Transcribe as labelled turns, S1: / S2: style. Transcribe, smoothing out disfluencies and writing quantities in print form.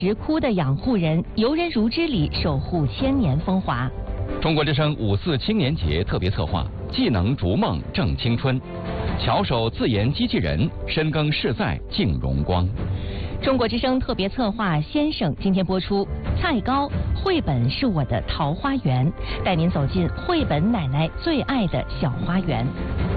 S1: 石窟的养护人，游人如织里守护千年风华。
S2: 中国之声5·4青年节特别策划，技能逐梦正青春，巧手自研机器人，深耕世在敬荣光。
S1: 中国之声特别策划先生今天播出，蔡高绘本是我的桃花源，带您走进绘本奶奶最爱的小花园。